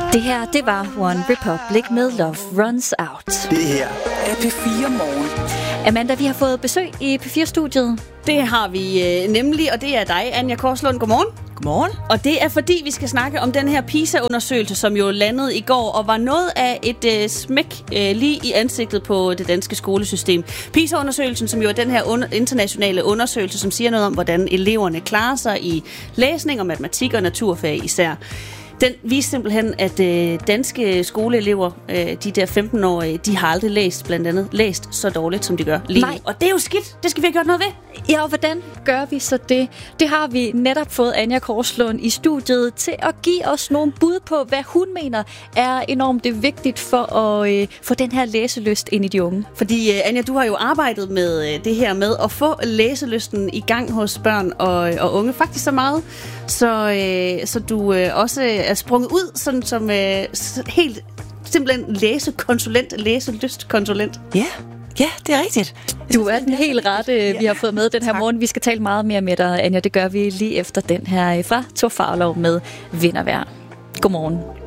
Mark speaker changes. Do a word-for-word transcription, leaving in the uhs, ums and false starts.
Speaker 1: Det her, det var One Republic med Love Runs Out.
Speaker 2: Det her er P fire Morgen.
Speaker 1: Amanda, vi har fået besøg i P fire-studiet.
Speaker 3: Det har vi øh, nemlig, og det er dig, Anja Korslund. Godmorgen.
Speaker 4: Godmorgen.
Speaker 3: Og det er fordi, vi skal snakke om den her PISA-undersøgelse, som jo landede i går, og var noget af et øh, smæk øh, lige i ansigtet på det danske skolesystem. PISA-undersøgelsen, som jo er den her under- internationale undersøgelse, som siger noget om, hvordan eleverne klarer sig i læsning og matematik og naturfag især. Den viste simpelthen, at øh, danske skoleelever, øh, de der femten-årige, de har aldrig læst, blandt andet læst så dårligt, som de gør lige nu. Og det er jo skidt. Det skal vi have gjort noget ved.
Speaker 1: Ja, og hvordan gør vi så det? Det har vi netop fået Anja Korslund i studiet til at give os nogle bud på, hvad hun mener er enormt vigtigt for at øh, få den her læselyst ind i de unge.
Speaker 3: Fordi, øh, Anja, du har jo arbejdet med øh, det her med at få læselysten i gang hos børn og, og unge. Faktisk så meget, så, øh, så du øh, også er sprunget ud sådan som øh, helt simpelthen læsekonsulent, læselystkonsulent.
Speaker 4: Ja, ja, det er rigtigt.
Speaker 1: Du er den helt rette, vi har fået med den her morgen. Vi skal tale meget mere med dig, Anja. Det gør vi lige efter den her fra Thor Farlov med Vintervejr. Godmorgen.